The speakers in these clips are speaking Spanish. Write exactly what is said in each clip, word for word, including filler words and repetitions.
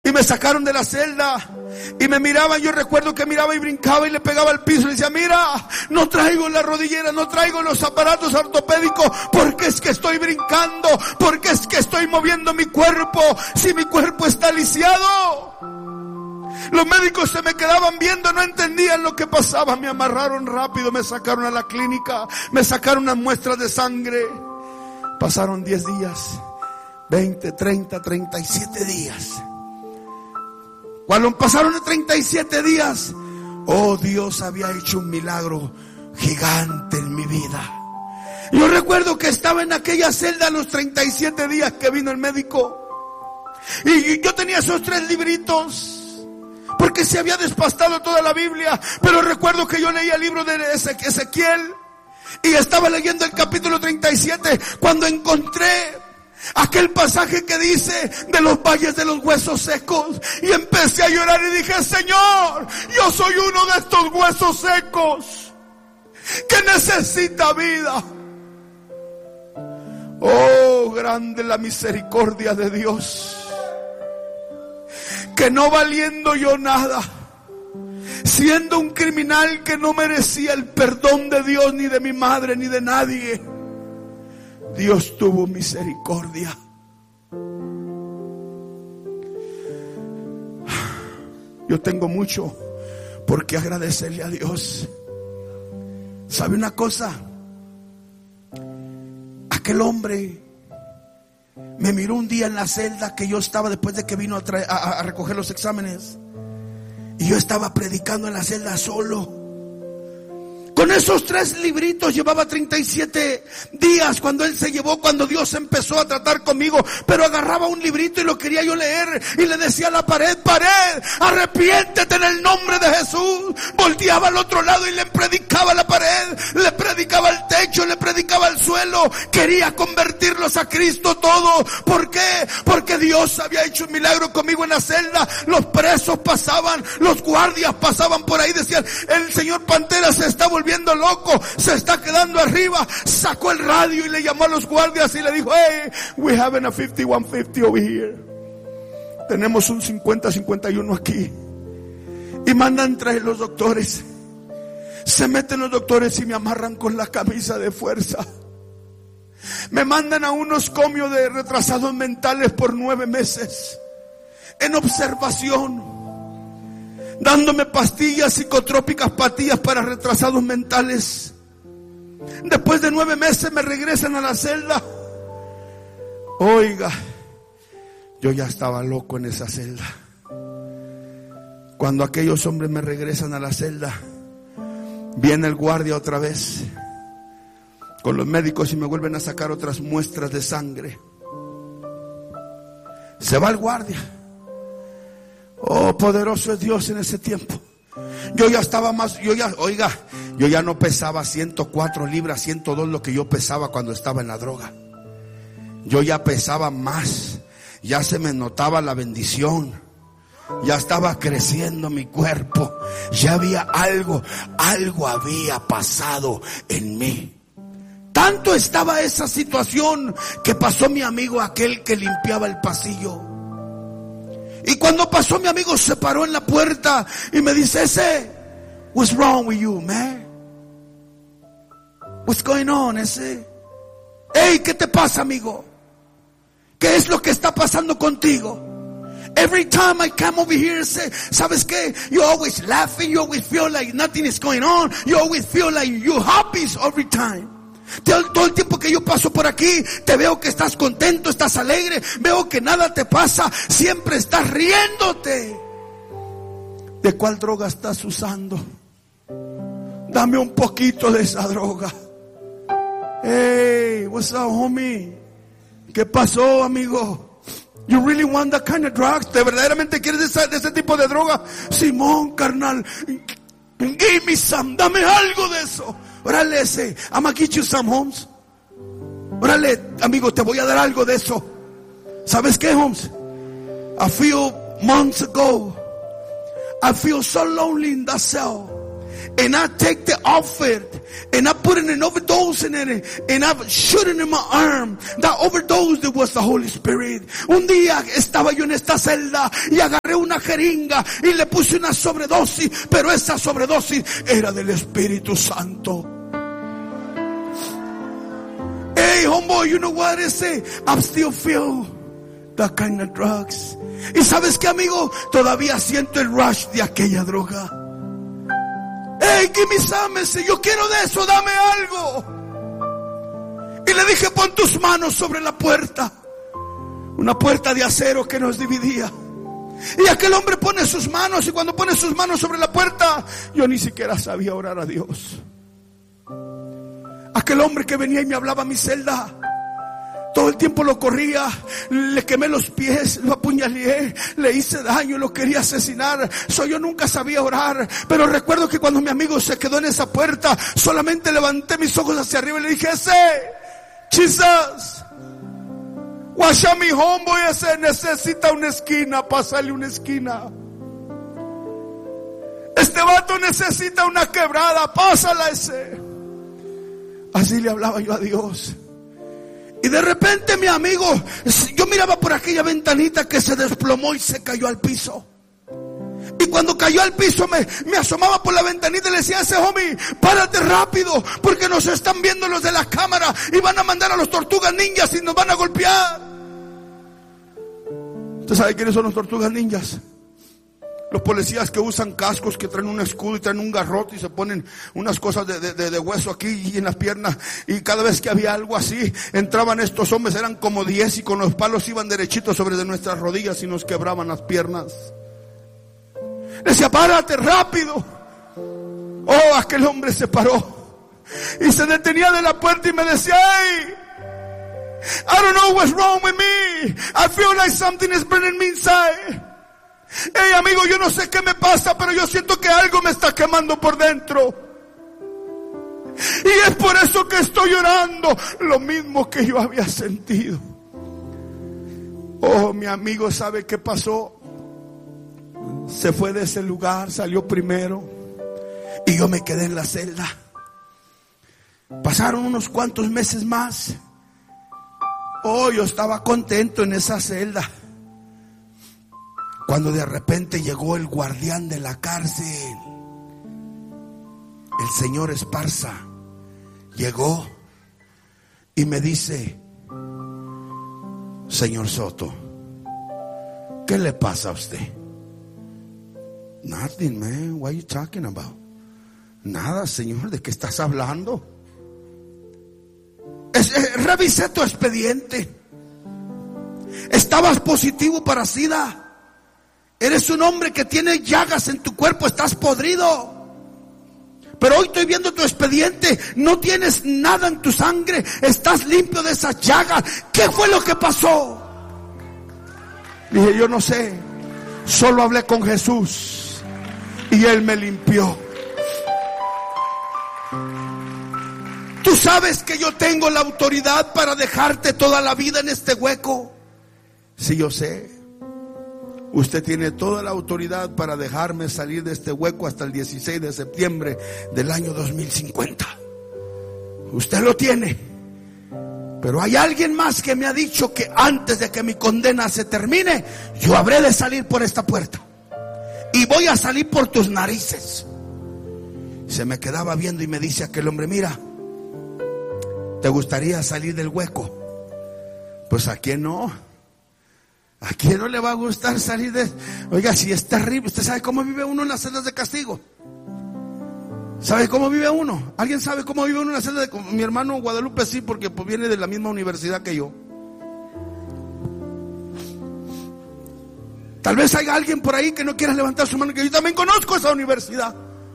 Y me sacaron de la celda y me miraban. Yo recuerdo que miraba y brincaba y le pegaba al piso y le decía: mira, no traigo la rodillera, no traigo los aparatos ortopédicos, porque es que estoy brincando, porque es que estoy moviendo mi cuerpo, si mi cuerpo está lisiado. Los médicos se me quedaban viendo, no entendían lo que pasaba. Me amarraron rápido, me sacaron a la clínica, me sacaron unas muestras de sangre. Pasaron diez días, veinte, treinta, treinta y siete días. Cuando pasaron treinta y siete días, oh, Dios había hecho un milagro gigante en mi vida. Yo recuerdo que estaba en aquella celda a los treinta y siete días que vino el médico. Y yo tenía esos tres libritos, porque se había despastado toda la Biblia. Pero recuerdo que yo leía el libro de Ezequiel y estaba leyendo el capítulo treinta y siete cuando encontré aquel pasaje que dice de los valles de los huesos secos. Y empecé a llorar y dije: Señor, yo soy uno de estos huesos secos que necesita vida. Oh, grande la misericordia de Dios, que no valiendo yo nada, siendo un criminal que no merecía el perdón de Dios, ni de mi madre, ni de nadie, Dios tuvo misericordia. Yo tengo mucho por qué agradecerle a Dios. ¿Sabe una cosa? Aquel hombre me miró un día en la celda que yo estaba, después de que vino a, traer, a, a recoger los exámenes, y yo estaba predicando en la celda solo. Con esos tres libritos llevaba treinta y siete días cuando él se llevó, cuando Dios empezó a tratar conmigo. Pero agarraba un librito y lo quería yo leer y le decía a la pared: pared, arrepiéntete en el nombre de Jesús. Volteaba al otro lado y le predicaba a la pared, le predicaba al techo, le predicaba al suelo. Quería convertirlos a Cristo todo. ¿Por qué? Porque Dios había hecho un milagro conmigo en la celda. Los presos pasaban, los guardias pasaban por ahí, decían: el señor Pantera se está volviendo loco, se está quedando arriba. Sacó el radio y le llamó a los guardias y le dijo: hey, we having a fifty-one fifty over here. Tenemos un cincuenta cincuenta y uno aquí. Y mandan traer los doctores. Se meten los doctores y me amarran con la camisa de fuerza. Me mandan a un oscomio de retrasados mentales por nueve meses en observación, dándome pastillas psicotrópicas, pastillas para retrasados mentales. Después de nueve meses me regresan a la celda. Oiga, yo ya estaba loco en esa celda. Cuando aquellos hombres me regresan a la celda, viene el guardia otra vez con los médicos y me vuelven a sacar otras muestras de sangre. Se va el guardia. Oh, poderoso es Dios en ese tiempo. Yo ya estaba más, yo ya, oiga, yo ya no pesaba ciento cuatro libras, ciento dos lo que yo pesaba cuando estaba en la droga. Yo ya pesaba más, ya se me notaba la bendición, ya estaba creciendo mi cuerpo, ya había algo, algo había pasado en mí. Tanto estaba esa situación que pasó mi amigo aquel que limpiaba el pasillo. Y cuando pasó, mi amigo se paró en la puerta y me dice: ese, what's wrong with you, man? What's going on, ese? Hey, ¿qué te pasa, amigo? ¿Qué es lo que está pasando contigo? Every time I come over here, say, ¿sabes qué? You always laughing, you always feel like nothing is going on, you always feel like you're happy every time. Todo el tiempo que yo paso por aquí, te veo que estás contento, estás alegre, veo que nada te pasa, siempre estás riéndote. ¿De cuál droga estás usando? Dame un poquito de esa droga. Hey, what's up, homie? ¿Qué pasó, amigo? You really want that kind of drugs? ¿Te verdaderamente quieres de ese, de ese tipo de droga? Simón, carnal, give me some, dame algo de eso. Órale, ese, I'm gonna get you some, Holmes. Órale, amigo, te voy a dar algo de eso. ¿Sabes qué, Holmes? A few months ago, I feel so lonely in that cell. And I take the outfit and I put in an overdose in it and I shoot it in my arm. That overdose, that was the Holy Spirit. Un día estaba yo en esta celda y agarré agarré una jeringa y le puse una sobredosis, pero esa sobredosis era del Espíritu Santo. Hey, homeboy, you know what I say? I'm still feel that kind of drugs. Y sabes qué, amigo, todavía siento el rush de aquella droga. Hey, give me some. Yo quiero de eso, dame algo. Y le dije, pon tus manos sobre la puerta. Una puerta de acero que nos dividía. Y aquel hombre pone sus manos, y cuando pone sus manos sobre la puerta, yo ni siquiera sabía orar a Dios. Aquel hombre que venía y me hablaba a mi celda, todo el tiempo lo corría, le quemé los pies, lo apuñalé, le hice daño, lo quería asesinar. So, yo nunca sabía orar, pero recuerdo que cuando mi amigo se quedó en esa puerta, solamente levanté mis ojos hacia arriba y le dije, ese, Jesus, guacha mi homeboy, ese necesita una esquina, pásale una esquina. Este vato necesita una quebrada, pásala ese. Así le hablaba yo a Dios. Y de repente mi amigo, yo miraba por aquella ventanita que se desplomó y se cayó al piso. Y cuando cayó al piso me, me asomaba por la ventanita y le decía a ese homie, párate rápido, porque nos están viendo los de la cámara y van a mandar a los tortugas ninjas y nos van a golpear. ¿Usted sabe quiénes son los tortugas ninjas? Los policías que usan cascos, que traen un escudo y traen un garrote y se ponen unas cosas de, de, de hueso aquí y en las piernas. Y cada vez que había algo así, entraban estos hombres, eran como diez, y con los palos iban derechitos sobre de nuestras rodillas y nos quebraban las piernas. Decía, párate rápido. Oh, aquel hombre se paró y se detenía de la puerta y me decía, hey, I don't know what's wrong with me. I feel like something is burning me inside. Hey, amigo, yo no sé qué me pasa, pero yo siento que algo me está quemando por dentro. Y es por eso que estoy llorando, lo mismo que yo había sentido. Oh, mi amigo, ¿sabe qué pasó? Se fue de ese lugar, salió primero, y yo me quedé en la celda. Pasaron unos cuantos meses más. Oh, yo estaba contento en esa celda, cuando de repente llegó el guardián de la cárcel, el señor Esparza. Llegó y me dice, señor Soto, ¿qué le pasa a usted? Nothing, man. What are you talking about? Nada, señor. ¿De qué estás hablando? Es, eh, revisé tu expediente. Estabas positivo para SIDA. Eres un hombre que tiene llagas en tu cuerpo, estás podrido. Pero hoy estoy viendo tu expediente, no tienes nada en tu sangre, estás limpio de esas llagas. ¿Qué fue lo que pasó? Dije, yo no sé, solo hablé con Jesús y Él me limpió. Tú sabes que yo tengo la autoridad para dejarte toda la vida en este hueco. Sí, yo sé. Usted tiene toda la autoridad para dejarme salir de este hueco hasta el dieciséis de septiembre del año dos mil cincuenta. Usted lo tiene. Pero hay alguien más que me ha dicho que antes de que mi condena se termine, yo habré de salir por esta puerta. Y voy a salir por tus narices. Se me quedaba viendo y me dice aquel hombre, mira, ¿te gustaría salir del hueco? Pues ¿a quién no? ¿A quién no le va a gustar salir de...? Oiga, si es terrible. ¿Usted sabe cómo vive uno en las celdas de castigo? ¿Sabe cómo vive uno? ¿Alguien sabe cómo vive uno en la celda de... Mi hermano Guadalupe sí, porque pues viene de la misma universidad que yo. Tal vez haya alguien por ahí que no quiera levantar su mano, que yo también conozco esa universidad.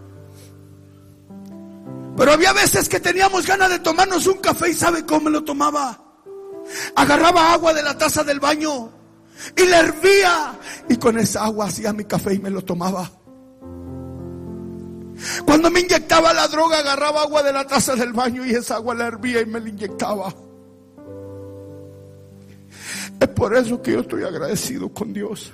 Pero había veces que teníamos ganas de tomarnos un café, y ¿sabe cómo me lo tomaba? Agarraba agua de la taza del baño y la hervía, y con esa agua hacía mi café y me lo tomaba. Cuando me inyectaba la droga, agarraba agua de la taza del baño y esa agua la hervía y me la inyectaba. Es por eso que yo estoy agradecido con Dios,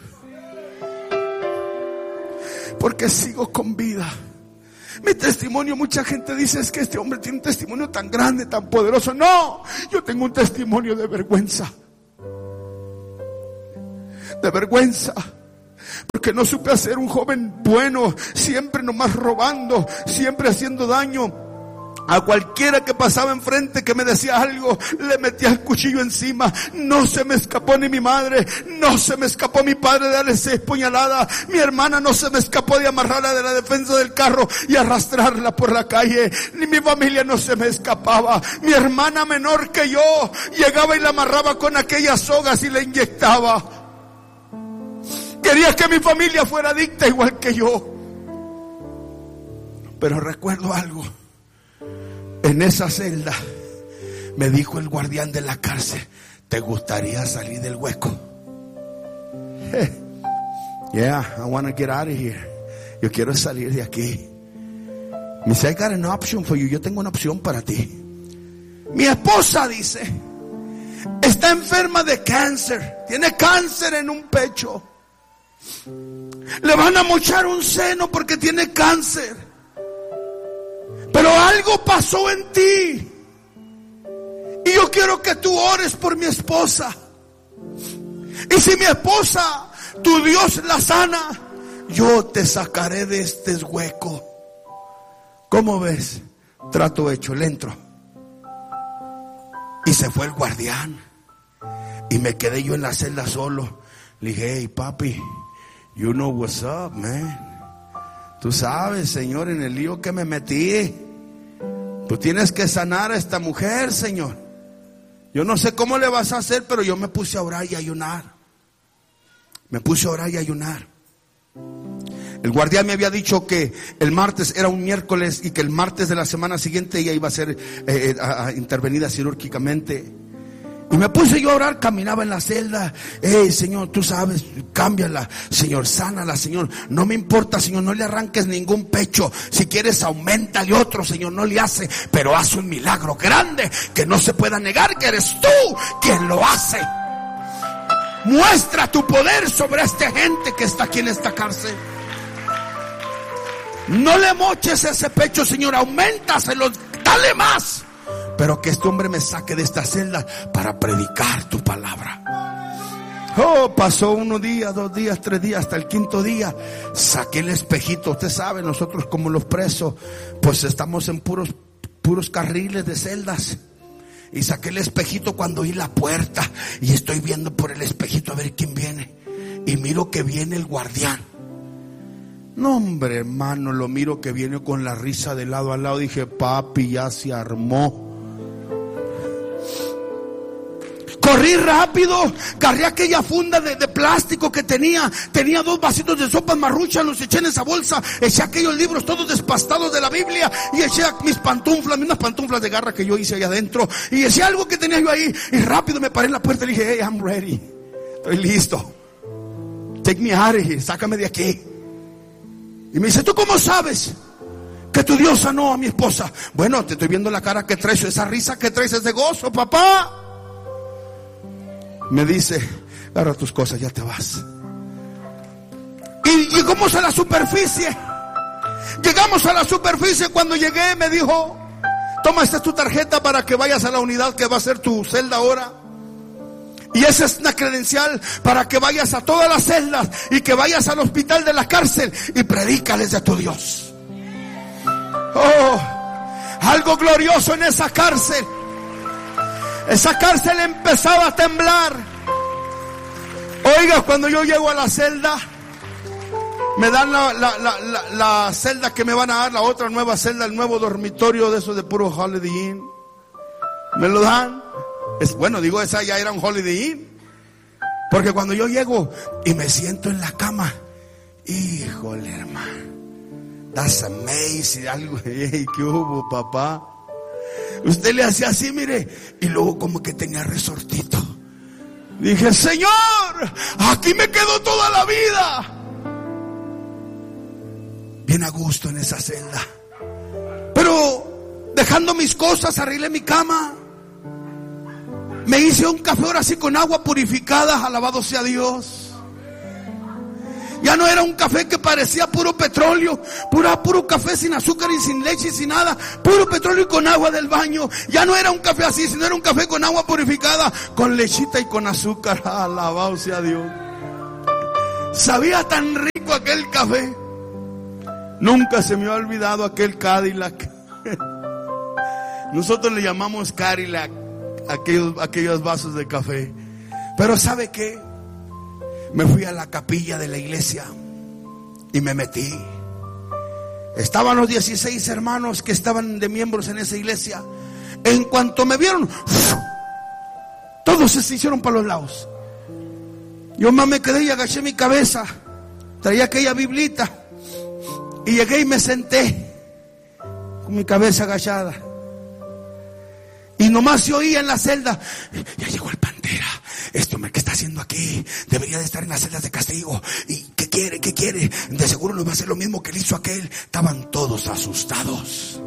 porque sigo con vida. Mi testimonio, mucha gente dice, es que este hombre tiene un testimonio tan grande, tan poderoso. No, yo tengo un testimonio de vergüenza. De vergüenza. porque no supe ser un joven bueno, siempre nomás robando, siempre haciendo daño. A cualquiera que pasaba enfrente que me decía algo, le metía el cuchillo encima. No se me escapó ni mi madre, no se me escapó mi padre de darle seis puñaladas. Mi hermana no se me escapó de amarrarla de la defensa del carro y arrastrarla por la calle. Ni mi familia no se me escapaba. Mi hermana menor que yo llegaba y la amarraba con aquellas sogas y la inyectaba. Quería que mi familia fuera adicta igual que yo. Pero recuerdo algo. En esa celda me dijo el guardián de la cárcel: ¿te gustaría salir del hueco? Hey, yeah, I want to get out of here. Yo quiero salir de aquí. Me dice, I got an option for you. Yo tengo una opción para ti. Mi esposa, dice, está enferma de cáncer. Tiene cáncer en un pecho. Le van a mochar un seno porque tiene cáncer. Pero algo pasó en ti. Y yo quiero que tú ores por mi esposa. Y si mi esposa, tu Dios la sana, yo te sacaré de este hueco. ¿Cómo ves? Trato hecho, le entro. Y se fue el guardián. Y me quedé yo en la celda solo. Le dije, hey papi, you know what's up, man. Tú sabes, Señor, en el lío que me metí. Tú tienes que sanar a esta mujer, Señor. Yo no sé cómo le vas a hacer, pero yo me puse a orar y a ayunar. Me puse a orar y a ayunar. El guardián me había dicho que el martes era un miércoles y que el martes de la semana siguiente ella iba a ser eh, a, a intervenida quirúrgicamente. Y me puse yo a orar, caminaba en la celda. Hey, Señor, tú sabes, cámbiala, Señor, sánala, Señor. No me importa, Señor, no le arranques ningún pecho. Si quieres, auméntale otro, Señor, no le hace. Pero haz un milagro grande que no se pueda negar que eres tú quien lo hace. Muestra tu poder sobre esta gente que está aquí en esta cárcel. No le moches ese pecho, Señor, auméntaselo, dale más. Pero que este hombre me saque de esta celda para predicar tu palabra. Oh, pasó uno día, dos días, tres días, hasta el quinto día. Saqué el espejito. Usted sabe, nosotros como los presos, pues estamos en puros, puros carriles de celdas. Y saqué el espejito cuando oí la puerta. Y estoy viendo por el espejito a ver quién viene. Y miro que viene el guardián. No, hombre, hermano, lo miro que viene con la risa de lado a lado. Dije, papi, ya se armó. Corrí rápido, agarré aquella funda de, de plástico que tenía. Tenía dos vasitos de sopa Maruchan, los eché en esa bolsa. Eché aquellos libros todos despastados de la Biblia. Y eché mis pantuflas, mismas pantuflas de garra que yo hice allá adentro. Y eché algo que tenía yo ahí. Y rápido me paré en la puerta y dije, hey, I'm ready. Estoy listo. Take me out of here, sácame de aquí. Y me dice, ¿tú cómo sabes que tu Dios sanó a mi esposa? Bueno, te estoy viendo la cara que traes, esa risa que traes es de gozo, papá. Me dice, agarra tus cosas, ya te vas. Y llegamos a la superficie. Llegamos a la superficie. Cuando llegué me dijo, toma, esta es tu tarjeta para que vayas a la unidad que va a ser tu celda ahora. Y esa es una credencial para que vayas a todas las celdas y que vayas al hospital de la cárcel y predícales de tu Dios. Oh, algo glorioso en esa cárcel. Esa cárcel empezaba a temblar. Oiga, cuando yo llego a la celda, me dan la, la, la, la, la celda que me van a dar, la otra nueva celda, el nuevo dormitorio de esos de puro Holiday Inn. Me lo dan. Es, bueno, digo, esa ya era un Holiday Inn. Porque cuando yo llego y me siento en la cama, híjole, hermano, that's amazing. Algo, hey, ¿qué hubo, papá? Usted le hacía así, mire, y luego como que tenía resortito. Dije, Señor, aquí me quedo toda la vida. Bien a gusto en esa celda. Pero dejando mis cosas, arreglé mi cama. Me hice un café ahora sí con agua purificada, alabado sea Dios. Ya no era un café que parecía puro petróleo, pura, puro café sin azúcar y sin leche y sin nada, puro petróleo y con agua del baño. Ya no era un café así, sino era un café con agua purificada, con lechita y con azúcar. Alabado sea Dios. Sabía tan rico rico aquel café. Nunca se me ha olvidado aquel Cadillac. Nosotros le llamamos Cadillac aquellos, aquellos vasos de café. Pero ¿sabe qué? Me fui a la capilla de la iglesia y me metí. Estaban los dieciséis hermanos que estaban de miembros en esa iglesia. En cuanto me vieron, todos se hicieron para los lados. Yo más me quedé y agaché mi cabeza. Traía aquella biblita y llegué y me senté con mi cabeza agachada. Y nomás se oía en la celda: ya llegó el Pantera. Esto ¿qué está haciendo aquí? Debería de estar en las celdas de castigo. ¿Y qué quiere? ¿Qué quiere? De seguro nos va a hacer lo mismo que le hizo aquel. Estaban todos asustados.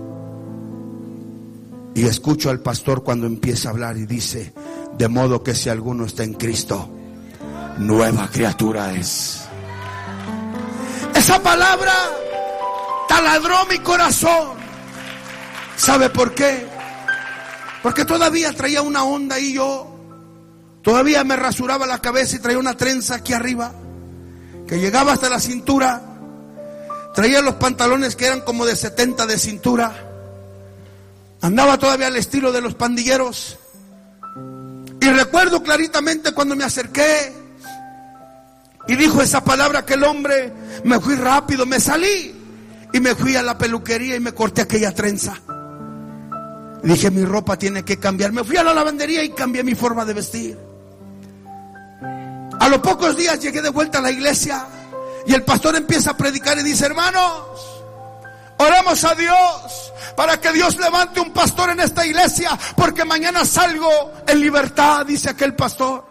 Y escucho al pastor cuando empieza a hablar y dice: de modo que si alguno está en Cristo, nueva criatura es. Esa palabra taladró mi corazón. ¿Sabe por qué? Porque todavía traía una onda y yo todavía me rasuraba la cabeza y traía una trenza aquí arriba que llegaba hasta la cintura. Traía los pantalones que eran como de setenta de cintura. Andaba todavía al estilo de los pandilleros. Y recuerdo claritamente cuando me acerqué y dijo esa palabra aquel hombre, me fui rápido, me salí y me fui a la peluquería y me corté aquella trenza. Dije, mi ropa tiene que cambiar. Me fui a la lavandería y cambié mi forma de vestir. A los pocos días llegué de vuelta a la iglesia y el pastor empieza a predicar y dice: hermanos, oramos a Dios para que Dios levante un pastor en esta iglesia, porque mañana salgo en libertad, dice aquel pastor.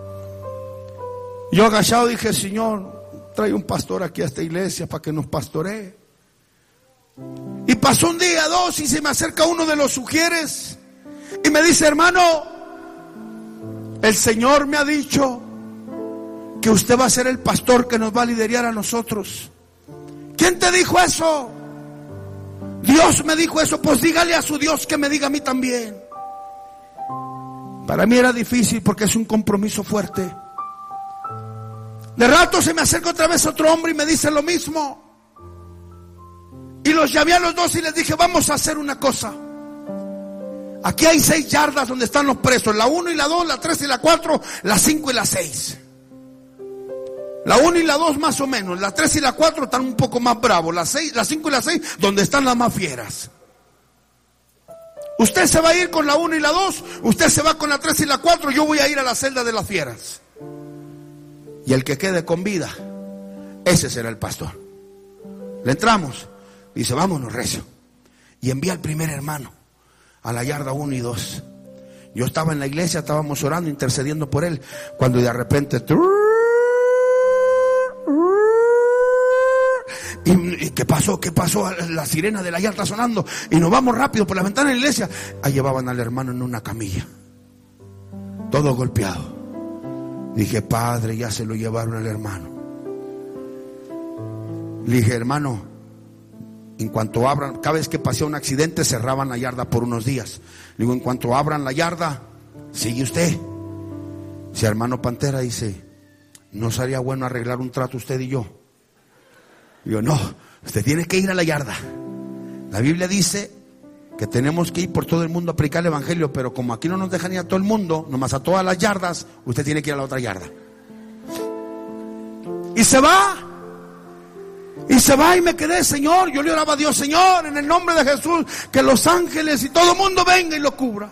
Yo agachado dije: Señor, trae un pastor aquí a esta iglesia para que nos pastoree. Y pasó un día, dos, y se me acerca uno de los sugieres y me dice: hermano, el Señor me ha dicho que usted va a ser el pastor que nos va a liderar a nosotros. ¿Quién te dijo eso? Dios me dijo eso. Pues dígale a su Dios que me diga a mí también. Para mí era difícil porque es un compromiso fuerte. De rato se me acerca otra vez otro hombre y me dice lo mismo. Y los llamé a los dos y les dije: vamos a hacer una cosa. Aquí hay seis yardas donde están los presos: la uno y la dos, la tres y la cuatro, la cinco y la seis. La uno y la dos más o menos, la tres y la cuatro están un poco más bravos, la seis, la cinco y la seis donde están las más fieras. Usted se va a ir con la uno y la dos, usted se va con la tres y la cuatro, yo voy a ir a la celda de las fieras. Y el que quede con vida, ese será el pastor. Le entramos. Dice: vámonos, recio. Y envía al primer hermano a la yarda uno y dos. Yo estaba en la iglesia, estábamos orando, intercediendo por él, cuando de repente ¿y, y qué pasó? ¿Qué pasó? La sirena de la yarda sonando y nos vamos rápido por la ventana de la iglesia. Ahí llevaban al hermano en una camilla, todo golpeado. Dije: Padre, ya se lo llevaron al hermano. Le dije: hermano, en cuanto abran, cada vez que pasé un accidente cerraban la yarda por unos días. Le digo: en cuanto abran la yarda, sigue usted. Si hermano Pantera dice: ¿no sería bueno arreglar un trato usted y yo? Digo: no, usted tiene que ir a la yarda. La Biblia dice que tenemos que ir por todo el mundo a predicar el evangelio, pero como aquí no nos dejan ir a todo el mundo, nomás a todas las yardas, usted tiene que ir a la otra yarda. Y se va. Y se va y me quedé, Señor, yo le oraba a Dios: Señor, en el nombre de Jesús, que los ángeles y todo el mundo venga y lo cubra.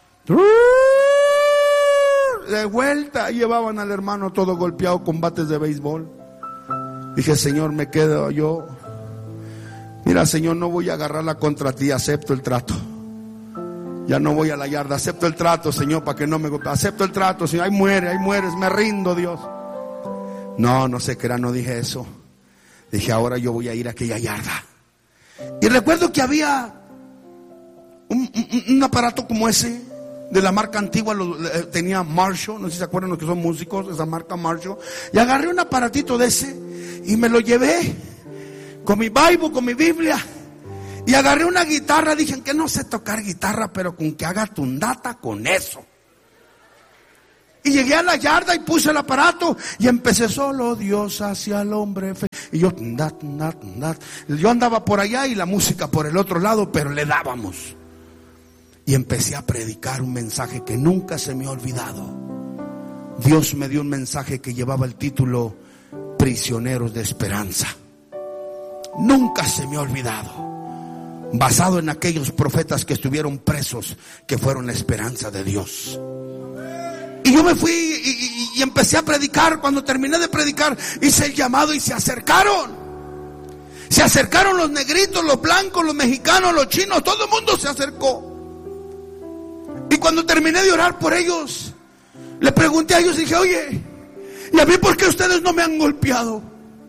De vuelta llevaban al hermano todo golpeado con bates de béisbol. Dije: Señor, me quedo yo. Mira, Señor, no voy a agarrarla contra ti, acepto el trato. Ya no voy a la yarda, acepto el trato, Señor, para que no me golpee. Acepto el trato, Señor, ahí muere, ahí mueres, me rindo, Dios. No, no sé qué era, no dije eso. Dije: ahora yo voy a ir a aquella yarda. Y recuerdo que había un, un, un aparato como ese, de la marca antigua, lo, tenía Marshall, no sé si se acuerdan los que son músicos, esa marca Marshall. Y agarré un aparatito de ese y me lo llevé con mi Bible, con mi Biblia. Y agarré una guitarra, dije: que no sé tocar guitarra, pero con que haga tundata, con eso. Y llegué a la yarda y puse el aparato y empecé: solo Dios hacia el hombre. Y yo, yo andaba por allá y la música por el otro lado, pero le dábamos. Y empecé a predicar un mensaje que nunca se me ha olvidado. Dios me dio un mensaje que llevaba el título Prisioneros de Esperanza. Nunca se me ha olvidado. Basado en aquellos profetas que estuvieron presos, que fueron la esperanza de Dios. Y yo me fui y, y, y empecé a predicar. Cuando terminé de predicar, hice el llamado y se acercaron. Se acercaron los negritos, los blancos, los mexicanos, los chinos. Todo el mundo se acercó. Y cuando terminé de orar por ellos, le pregunté a ellos y dije, oye, ¿y a mí por qué ustedes no me han golpeado?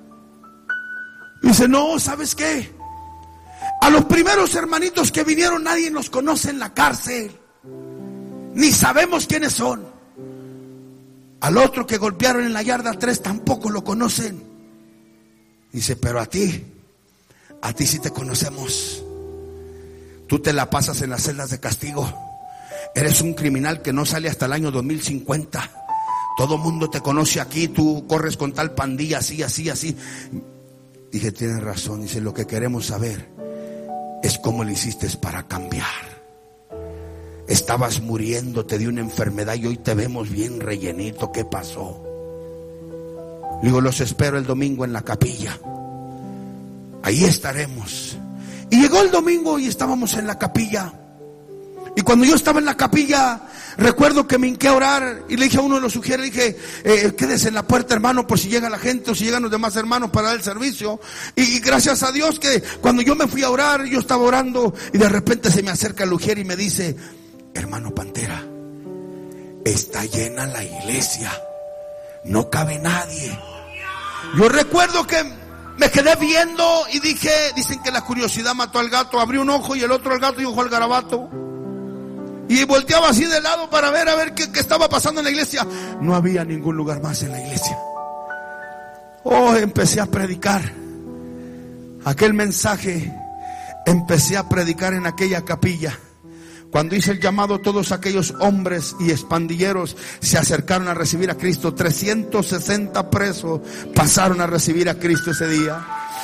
Y dice, no, ¿sabes qué? A los primeros hermanitos que vinieron nadie nos conoce en la cárcel. Ni sabemos quiénes son. Al otro que golpearon en la yarda tres tampoco lo conocen. Dice, pero a ti, a ti sí te conocemos. Tú te la pasas en las celdas de castigo. Eres un criminal que no sale hasta el año dos mil cincuenta. Todo mundo te conoce aquí. Tú corres con tal pandilla, así, así, así. Dije, tienes razón. Dice, lo que queremos saber es cómo le hiciste para cambiar. Estabas muriéndote de una enfermedad y hoy te vemos bien rellenito. ¿Qué pasó? Digo, los espero el domingo en la capilla. Ahí estaremos. Y llegó el domingo y estábamos en la capilla. Y cuando yo estaba en la capilla, recuerdo que me hinqué a orar y le dije a uno de los sugieres, le dije, eh, quédese en la puerta, hermano, por si llega la gente o si llegan los demás hermanos para dar el servicio. Y, y gracias a Dios que cuando yo me fui a orar, yo estaba orando y de repente se me acerca el ujier y me dice, hermano Pantera, está llena la iglesia, no cabe nadie. Yo recuerdo que me quedé viendo y dije, dicen que la curiosidad mató al gato, abrí un ojo y el otro al gato y ojo al garabato. Y volteaba así de lado para ver a ver qué, qué estaba pasando en la iglesia. No había ningún lugar más en la iglesia. Oh, empecé a predicar aquel mensaje. Empecé a predicar en aquella capilla. Cuando hice el llamado, todos aquellos hombres y expandilleros se acercaron a recibir a Cristo. trescientos sesenta presos pasaron a recibir a Cristo ese día.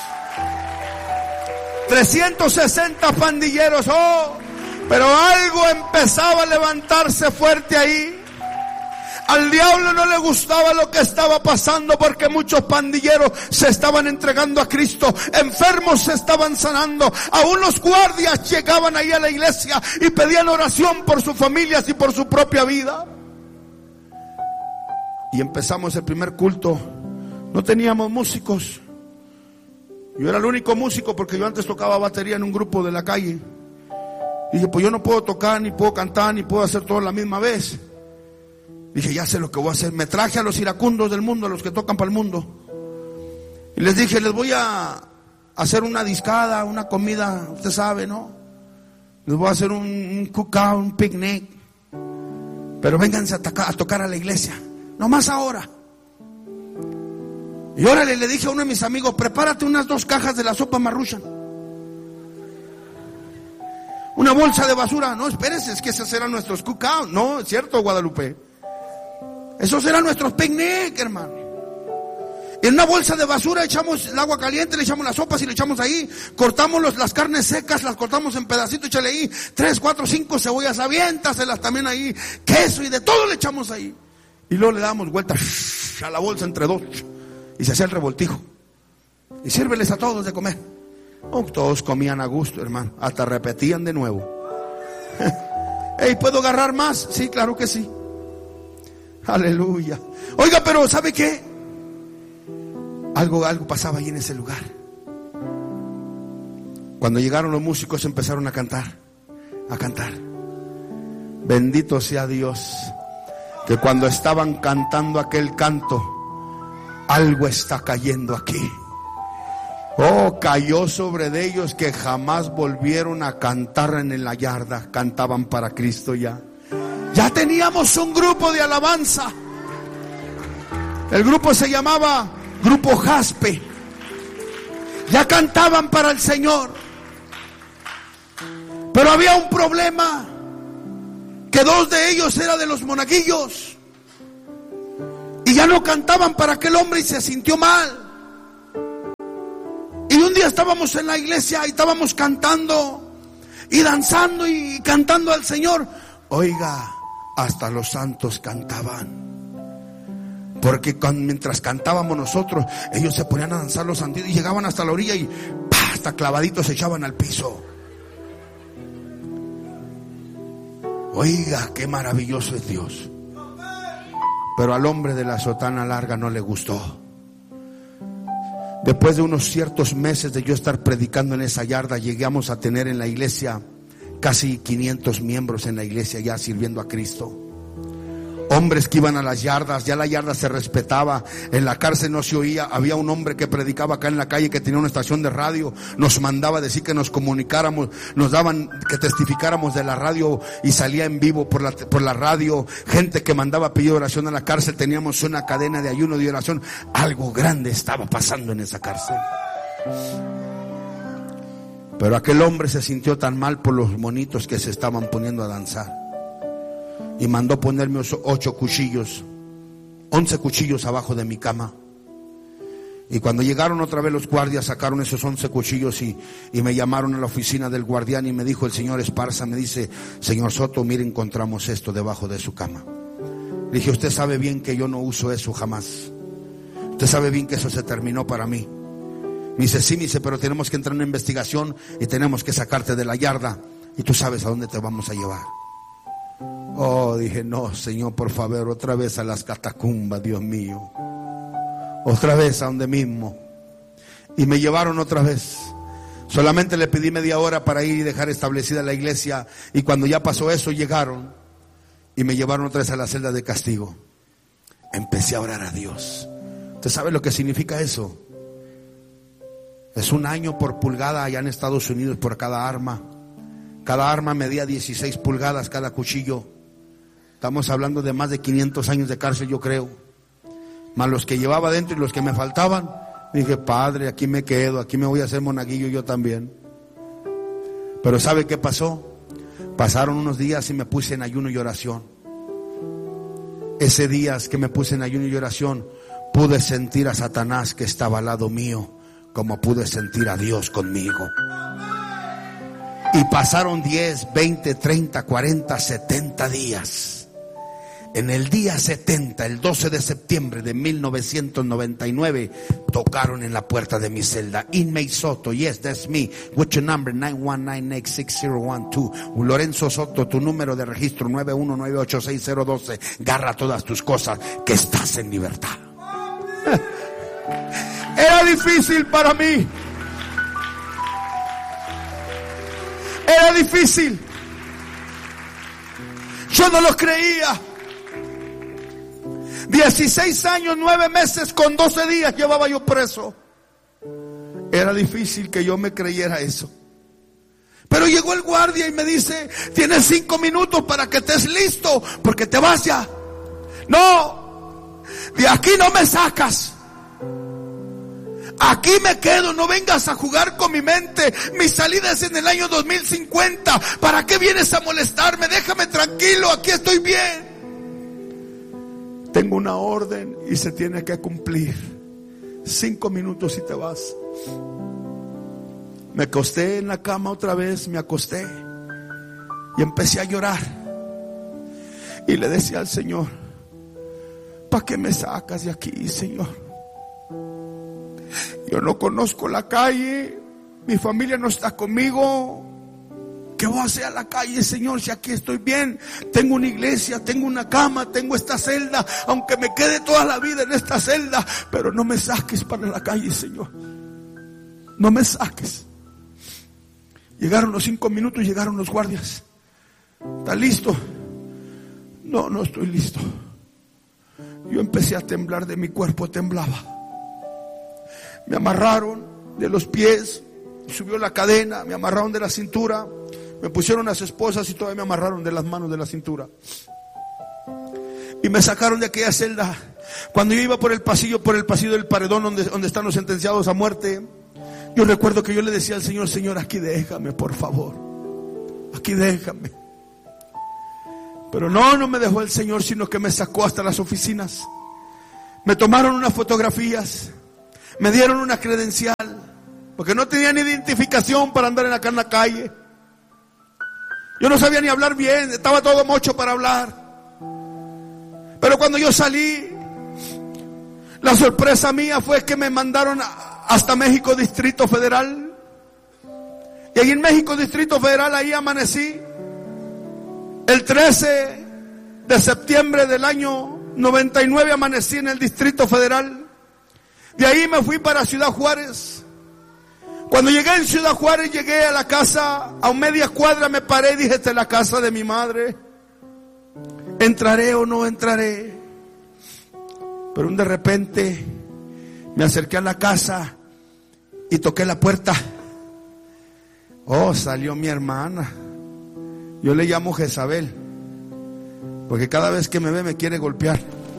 trescientos sesenta pandilleros. Oh, pero algo empezaba a levantarse fuerte ahí. Al diablo no le gustaba lo que estaba pasando, porque muchos pandilleros se estaban entregando a Cristo, enfermos se estaban sanando, aún los guardias llegaban ahí a la iglesia y pedían oración por sus familias y por su propia vida. Y empezamos el primer culto. No teníamos músicos. Yo era el único músico porque yo antes tocaba batería en un grupo de la calle. Y dije, pues yo no puedo tocar, ni puedo cantar, ni puedo hacer todo a la misma vez. Dije, ya sé lo que voy a hacer. Me traje a los iracundos del mundo, a los que tocan para el mundo. Y les dije, les voy a hacer una discada, una comida, usted sabe, ¿no? Les voy a hacer un, un cookout, un picnic. Pero vénganse a, tocar, a tocar a la iglesia. No más ahora. Y órale, le dije a uno de mis amigos, prepárate unas dos cajas de la sopa Maruchan. Una bolsa de basura. No, espérense, es que esos eran nuestros cookouts. No, es cierto, Guadalupe. Esos eran nuestros picnic, hermano. En una bolsa de basura echamos el agua caliente, le echamos las sopas y le echamos ahí. Cortamos los, las carnes secas, las cortamos en pedacitos, échale ahí tres, cuatro, cinco cebollas, aviéntaselas también ahí. Queso y de todo le echamos ahí. Y luego le damos vuelta a la bolsa entre dos. Y se hacía el revoltijo. Y sírveles a todos de comer. Oh, todos comían a gusto, hermano. Hasta repetían de nuevo. Hey, ¿puedo agarrar más? Sí, claro que sí. Aleluya. Oiga, pero ¿sabe qué? Algo, algo pasaba ahí en ese lugar. Cuando llegaron los músicos empezaron a cantar. A cantar. Bendito sea Dios. Que cuando estaban cantando aquel canto, algo está cayendo aquí. Oh, cayó sobre de ellos que jamás volvieron a cantar en la yarda. Cantaban para Cristo ya. Ya teníamos un grupo de alabanza. El grupo se llamaba Grupo Jaspe. Ya cantaban para el Señor. Pero había un problema, que dos de ellos eran de los monaguillos. Y ya no cantaban para aquel hombre y se sintió mal. día estábamos en la iglesia y estábamos cantando y danzando y cantando al Señor. Oiga, hasta los santos cantaban. Porque cuando, mientras cantábamos nosotros, ellos se ponían a danzar los santos y llegaban hasta la orilla y ¡pah!, hasta clavaditos se echaban al piso. Oiga, qué maravilloso es Dios. Pero al hombre de la sotana larga no le gustó. Después de unos ciertos meses de yo estar predicando en esa yarda, llegamos a tener en la iglesia casi quinientos miembros en la iglesia ya sirviendo a Cristo. Hombres que iban a las yardas, ya la yarda se respetaba, en la cárcel no se oía. Había un hombre que predicaba acá en la calle, que tenía una estación de radio, nos mandaba decir que nos comunicáramos, nos daban que testificáramos de la radio y salía en vivo por la, por la radio. Gente que mandaba pedir oración a la cárcel, teníamos una cadena de ayuno de oración. Algo grande estaba pasando en esa cárcel. Pero aquel hombre se sintió tan mal por los monitos que se estaban poniendo a danzar y mandó ponerme ocho cuchillos, once cuchillos abajo de mi cama. Y cuando llegaron otra vez los guardias, sacaron esos once cuchillos y, y me llamaron a la oficina del guardián y me dijo el señor Esparza, me dice: señor Soto, mire, encontramos esto debajo de su cama. Le dije: usted sabe bien que yo no uso eso jamás. Usted sabe bien que eso se terminó para mí. Me dice: sí, me dice, pero tenemos que entrar en una investigación y tenemos que sacarte de la yarda y tú sabes a dónde te vamos a llevar. Oh, dije: no, Señor, por favor, otra vez a las catacumbas, Dios mío. Otra vez a donde mismo. Y me llevaron otra vez. Solamente le pedí media hora para ir y dejar establecida la iglesia. Y cuando ya pasó eso, llegaron y me llevaron otra vez a la celda de castigo. Empecé a orar a Dios. ¿Usted sabe lo que significa eso? Es un año por pulgada allá en Estados Unidos por cada arma. Cada arma medía dieciséis pulgadas, cada cuchillo. Estamos hablando de más de quinientos años de cárcel, yo creo. Más los que llevaba dentro y los que me faltaban. Dije: Padre, aquí me quedo, aquí me voy a hacer monaguillo yo también. Pero ¿sabe qué pasó? Pasaron unos días y me puse en ayuno y oración. Ese día que me puse en ayuno y oración, pude sentir a Satanás que estaba al lado mío, como pude sentir a Dios conmigo. Y pasaron diez, veinte, treinta, cuarenta, setenta días. En el día setenta, el doce de septiembre de mil novecientos noventa y nueve, tocaron en la puerta de mi celda. Inmate Soto, yes, that's me. What's your number? nine one nine eight six zero one two. Lorenzo Soto, tu número de registro nueve uno nueve ocho seis cero uno dos. Garra todas tus cosas, que estás en libertad. Era difícil para mí. Era difícil. Yo no lo creía. dieciséis años, nueve meses con doce días llevaba yo preso. Era difícil que yo me creyera eso. Pero llegó el guardia y me dice: tienes cinco minutos para que estés listo, porque te vas ya. No, de aquí no me sacas. Aquí me quedo, no vengas a jugar con mi mente. Mi salida es en el año dos mil cincuenta. ¿Para qué vienes a molestarme? Déjame tranquilo, aquí estoy bien. Tengo una orden y se tiene que cumplir. Cinco minutos y te vas. Me acosté en la cama otra vez, me acosté y empecé a llorar. Y le decía al Señor: ¿para qué me sacas de aquí, Señor? Yo no conozco la calle, mi familia no está conmigo. ¿Qué voy a hacer a la calle, Señor, si aquí estoy bien? Tengo una iglesia, tengo una cama, tengo esta celda, aunque me quede toda la vida en esta celda, pero no me saques para la calle, Señor. No me saques. Llegaron los cinco minutos, llegaron los guardias. ¿Está listo? No, no estoy listo. Yo empecé a temblar, de mi cuerpo temblaba. Me amarraron de los pies, subió la cadena, me amarraron de la cintura, me pusieron las esposas y todavía me amarraron de las manos de la cintura. Y me sacaron de aquella celda. Cuando yo iba por el pasillo, por el pasillo del paredón donde, donde están los sentenciados a muerte, yo recuerdo que yo le decía al Señor: Señor, aquí déjame, por favor. Aquí déjame. Pero no, no me dejó el Señor, sino que me sacó hasta las oficinas. Me tomaron unas fotografías. Me dieron una credencial. porque no tenía ni identificación para andar acá en la calle. Yo no sabía ni hablar bien, estaba todo mocho para hablar. Pero cuando yo salí, la sorpresa mía fue que me mandaron hasta México Distrito Federal. Y ahí en México Distrito Federal, ahí amanecí el trece de septiembre del año noventa y nueve, amanecí en el Distrito Federal. De ahí me fui para Ciudad Juárez. Cuando llegué en Ciudad Juárez, llegué a la casa, a media cuadra me paré y dije: esta es la casa de mi madre. ¿Entraré o no entraré? Pero de repente me acerqué a la casa y toqué la puerta. Oh, salió mi hermana. Yo le llamo Jezabel, porque cada vez que me ve me quiere golpear.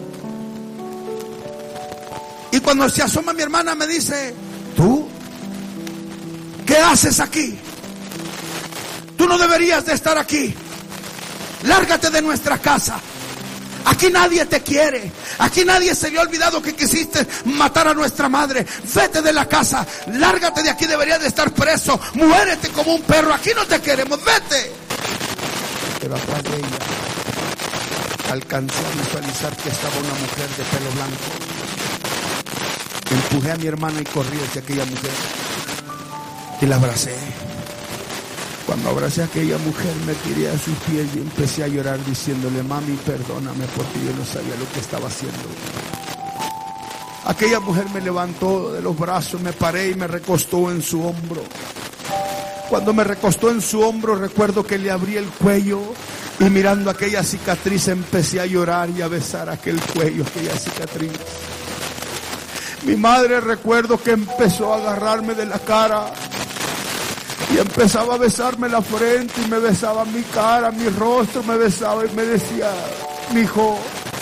Y cuando se asoma mi hermana me dice: ¿tú? ¿Qué haces aquí? Tú no deberías de estar aquí. Lárgate de nuestra casa. Aquí nadie te quiere. Aquí nadie se le ha olvidado que quisiste matar a nuestra madre. Vete de la casa. Lárgate de aquí, deberías de estar preso. Muérete como un perro. Aquí no te queremos. Vete. Pero atrás de ella alcancé a visualizar que estaba una mujer de pelo blanco. Empujé a mi hermana y corrí hacia aquella mujer y la abracé. Cuando abracé a aquella mujer me tiré a sus pies y empecé a llorar diciéndole: mami, perdóname, porque yo no sabía lo que estaba haciendo. Aquella mujer me levantó de los brazos, me paré y me recostó en su hombro. Cuando me recostó en su hombro, recuerdo que le abrí el cuello y mirando aquella cicatriz empecé a llorar y a besar aquel cuello, aquella cicatriz. Mi madre, recuerdo que empezó a agarrarme de la cara y empezaba a besarme la frente y me besaba mi cara, mi rostro, me besaba y me decía: mi hijo,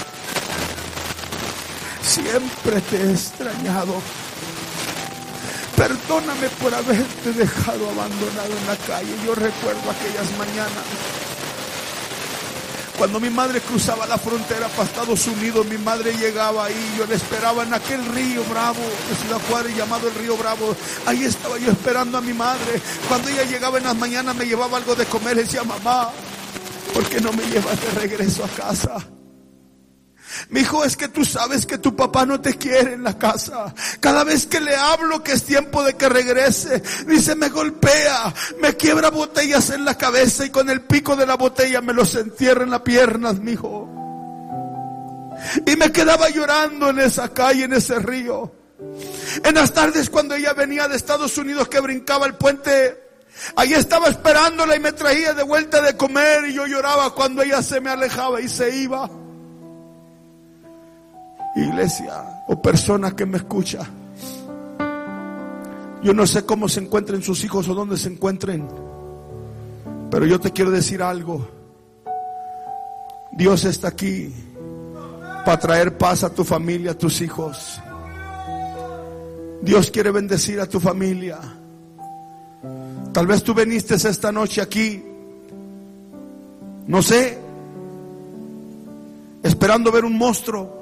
siempre te he extrañado. Perdóname por haberte dejado abandonado en la calle. Yo recuerdo aquellas mañanas cuando mi madre cruzaba la frontera para Estados Unidos. Mi madre llegaba ahí, yo la esperaba en aquel río Bravo de Ciudad Juárez, llamado el río Bravo. Ahí estaba yo esperando a mi madre. Cuando ella llegaba en las mañanas me llevaba algo de comer. Le decía: mamá, ¿por qué no me llevas de regreso a casa? Mi hijo, es que tú sabes que tu papá no te quiere en la casa. Cada vez que le hablo que es tiempo de que regrese, dice, me golpea, me quiebra botellas en la cabeza y con el pico de la botella me los entierra en las piernas, mi hijo. Y me quedaba llorando en esa calle, en ese río. En las tardes cuando ella venía de Estados Unidos, que brincaba el puente, ahí estaba esperándola y me traía de vuelta de comer, y yo lloraba cuando ella se me alejaba y se iba. Iglesia o persona que me escucha, yo no sé cómo se encuentren sus hijos o dónde se encuentren, pero yo te quiero decir algo. Dios está aquí para traer paz a tu familia, a tus hijos. Dios quiere bendecir a tu familia. Tal vez tú viniste esta noche aquí, no sé, esperando ver un monstruo,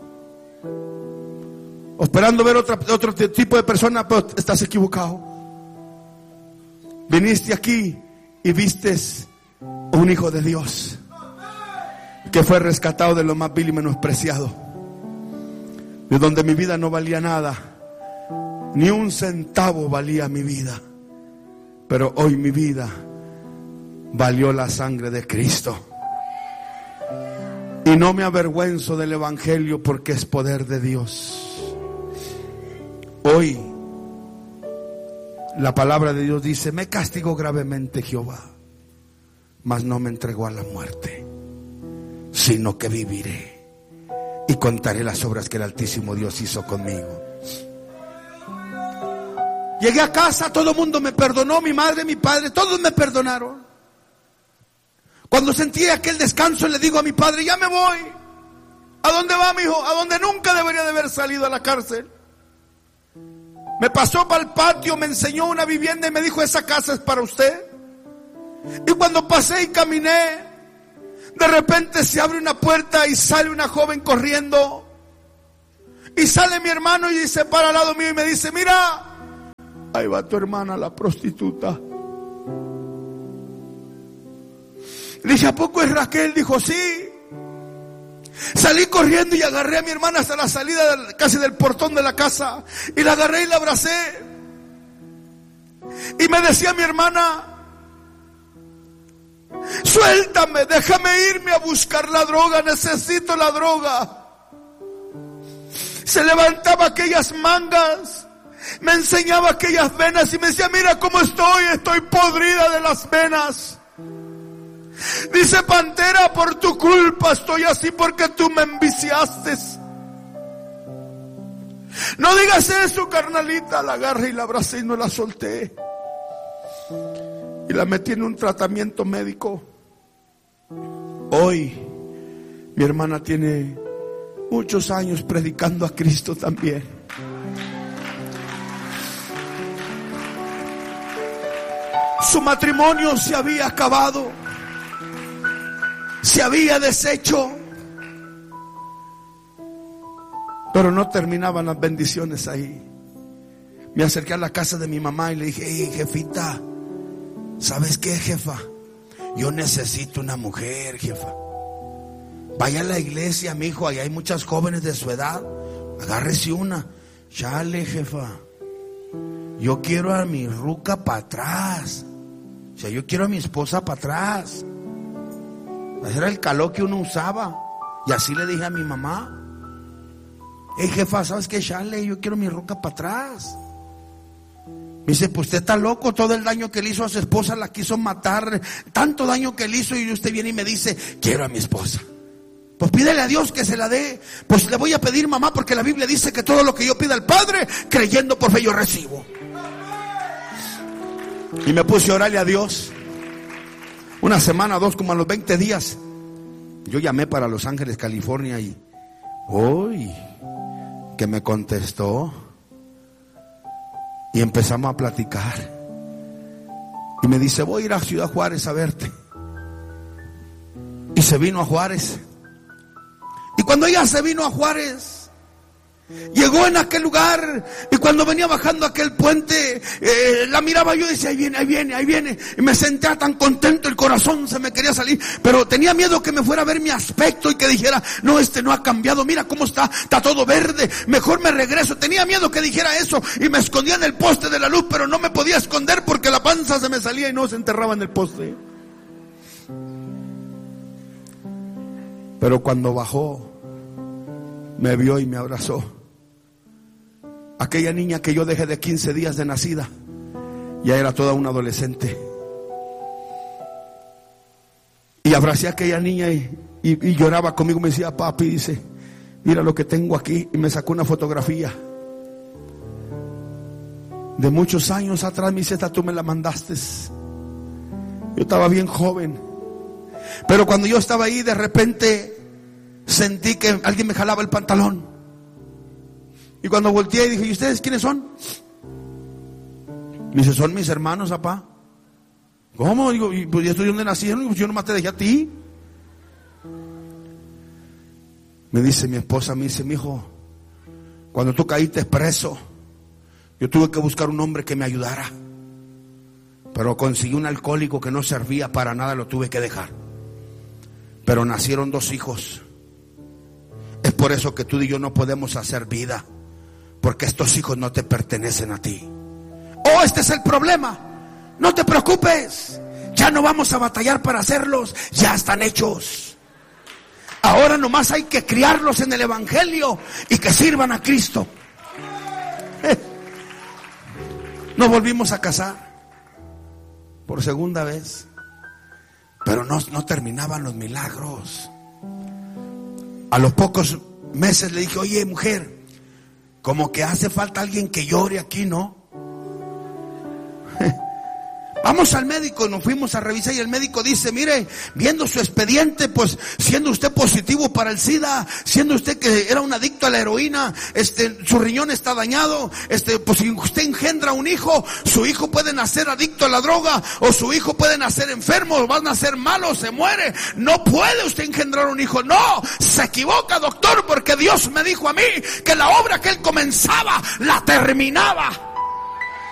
o esperando ver otra, otro tipo de persona, pero estás equivocado. Viniste aquí y vistes un hijo de Dios que fue rescatado de lo más vil y menospreciado, de donde mi vida no valía nada, ni un centavo valía mi vida, pero hoy mi vida valió la sangre de Cristo. Y no me avergüenzo del evangelio, porque es poder de Dios. Hoy la palabra de Dios dice: me castigó gravemente Jehová, mas no me entregó a la muerte, sino que viviré y contaré las obras que el Altísimo Dios hizo conmigo. Llegué a casa, todo el mundo me perdonó, mi madre, mi padre, todos me perdonaron. Cuando sentí aquel descanso, le digo a mi padre: ya me voy. ¿A dónde va, mi hijo? A donde nunca debería de haber salido, a la cárcel. Me pasó para el patio, me enseñó una vivienda y me dijo: esa casa es para usted. Y cuando pasé y caminé, de repente se abre una puerta y sale una joven corriendo. Y sale mi hermano y se para al lado mío y me dice: mira, ahí va tu hermana, la prostituta. Le dije, ¿a poco es Raquel? Dijo, sí. Salí corriendo y agarré a mi hermana hasta la salida del, casi del portón de la casa, y la agarré y la abracé. Y me decía mi hermana, suéltame, déjame irme a buscar la droga, necesito la droga. Se levantaba aquellas mangas, me enseñaba aquellas venas y me decía, mira cómo estoy, estoy podrida de las venas. Dice, Pantera, por tu culpa estoy así, porque tú me enviciaste. No digas eso, carnalita. La agarré y la abracé y no la solté. Y la metí en un tratamiento médico. Hoy mi hermana tiene muchos años predicando a Cristo también. Su matrimonio se había acabado, se había deshecho, pero no terminaban las bendiciones ahí. Me acerqué a la casa de mi mamá y le dije, hey, jefita, ¿sabes qué, jefa? Yo necesito una mujer, jefa. Vaya a la iglesia, mi hijo, ahí hay muchas jóvenes de su edad, agárrese una. Chale, jefa, yo quiero a mi ruca para atrás. O sea, yo quiero a mi esposa para atrás. Ese era el calor que uno usaba. Y así le dije a mi mamá, hey, jefa, ¿sabes qué? Chale, yo quiero mi ruca para atrás. Me dice, pues usted está loco, todo el daño que le hizo a su esposa la quiso matar, tanto daño que le hizo, y usted viene y me dice, quiero a mi esposa. Pues pídele a Dios que se la dé. Pues le voy a pedir, mamá, porque la Biblia dice que todo lo que yo pida al Padre, creyendo por fe yo recibo. Y me puse a orarle a Dios. Una semana, dos, como a los veinte días, yo llamé para Los Ángeles, California, y uy, que me contestó. Y empezamos a platicar. Y me dice, voy a ir a Ciudad Juárez a verte. Y se vino a Juárez. Y cuando ella se vino a Juárez, llegó en aquel lugar, y cuando venía bajando aquel puente, eh, la miraba yo y decía, ahí viene, ahí viene, ahí viene. Y me sentía tan contento, el corazón se me quería salir, pero tenía miedo que me fuera a ver mi aspecto y que dijera, no, este no ha cambiado, mira cómo está, está todo verde, mejor me regreso. Tenía miedo que dijera eso y me escondía en el poste de la luz, pero no me podía esconder porque la panza se me salía y no se enterraba en el poste. Pero cuando bajó, me vio y me abrazó. Aquella niña que yo dejé de quince días de nacida, ya era toda una adolescente. Y abracé a aquella niña y, y, y lloraba conmigo. Me decía, papi, dice, mira lo que tengo aquí. Y me sacó una fotografía de muchos años atrás. Me dice, esta tú me la mandaste. Yo estaba bien joven, pero cuando yo estaba ahí, de repente sentí que alguien me jalaba el pantalón. Y cuando volteé dije, ¿y ustedes quiénes son? Me dice, son mis hermanos, papá. ¿Cómo? Digo, ¿y pues, ¿esto de dónde nacieron? Yo nomás te dejé a ti. Me dice mi esposa, me dice, mi hijo, cuando tú caíste preso, yo tuve que buscar un hombre que me ayudara, pero conseguí un alcohólico que no servía para nada, lo tuve que dejar. Pero nacieron dos hijos. Es por eso que tú y yo no podemos hacer vida, porque estos hijos no te pertenecen a ti. Oh, este es el problema. No te preocupes, ya no vamos a batallar para hacerlos, ya están hechos. Ahora nomás hay que criarlos en el evangelio y que sirvan a Cristo. Nos volvimos a casar por segunda vez, pero no, no terminaban los milagros. A los pocos meses le dije, oye, mujer, como que hace falta alguien que llore aquí, ¿no? Vamos al médico. Nos fuimos a revisar y el médico dice, mire, viendo su expediente, pues siendo usted positivo para el SIDA, siendo usted que era un adicto a la heroína, este, su riñón está dañado, este, pues si usted engendra un hijo, su hijo puede nacer adicto a la droga, o su hijo puede nacer enfermo, o va a nacer malo, se muere. No puede usted engendrar un hijo. No, se equivoca, doctor, porque Dios me dijo a mí que la obra que él comenzaba, la terminaba.